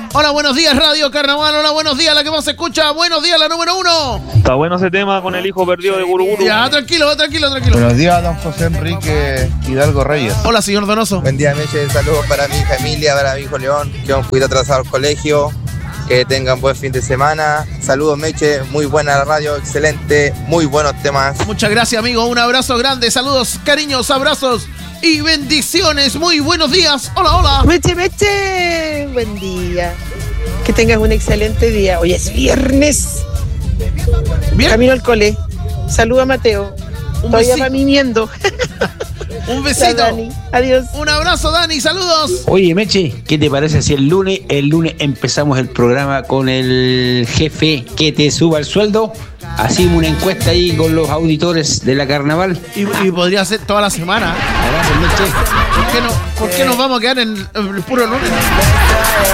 Hola, buenos días, Radio Carnaval. Hola, buenos días, la que más se escucha. Buenos días, la número 1. Está bueno ese tema con el hijo perdido de Guruguru. Ya, tranquilo. Buenos días, don José Enrique Hidalgo Reyes. Hola, señor Donoso. Buen día, Meche. Saludos para mi familia, para mi hijo León, que un poquito atrasado al colegio. Que tengan buen fin de semana. Saludos, Meche. Muy buena la radio, excelente. Muy buenos temas. Muchas gracias, amigo. Un abrazo grande. Saludos, cariños, abrazos y bendiciones. Muy buenos días. Hola. Meche. Buen día. Que tengas un excelente día. Hoy es viernes. Bien. Camino al cole. Saluda a Mateo. Todavía va mimiendo. Un besito. Dani. Adiós. Un abrazo, Dani. Saludos. Oye, Meche, ¿qué te parece si el lunes empezamos el programa con el jefe que te suba el sueldo? Hacemos una encuesta ahí con los auditores de la Carnaval. Y podría ser toda la semana. Gracias, Meche. ¿Por qué nos vamos a quedar en el puro lunes?